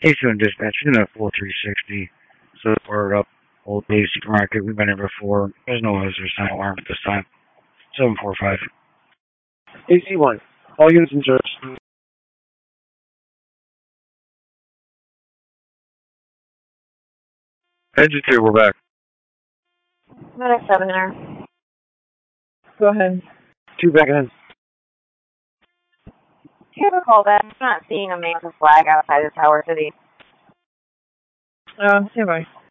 AC1 dispatch, in a full 360. So we're up Old Bay Supermarket. We've been there before. There's no hazard sign alarm at this time. 745. AC1. All units in service. Engine 2, we're back. Medic 7 there. Go ahead. 2 back in. Do you have a call back? I'm not seeing a man with a flag outside of Tower City. Stand by.